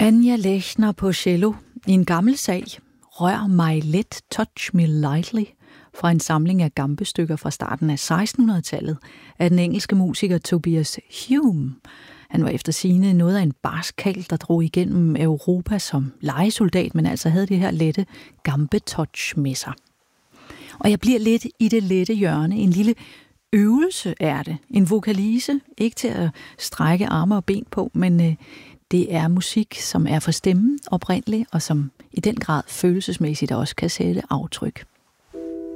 Anja Lechner på cello i en gammel sag, Rør mig let, touch me lightly, fra en samling af gambestykker fra starten af 1600-tallet af den engelske musiker Tobias Hume. Han var efter sigende noget af en barsk kald, der drog igennem Europa som lejesoldat, men altså havde det her lette gambetouch med sig. Og jeg bliver lidt i det lette hjørne. En lille øvelse er det. En vokalise, ikke til at strække arme og ben på, men det er musik, som er for stemmen oprindelig, og som i den grad følelsesmæssigt også kan sætte aftryk.